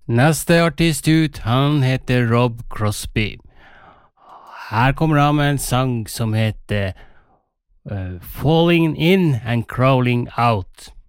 Neste artist ut, han heter Rob Crosby. Her kommer han med en sang som heter Falling In and Crawling Out.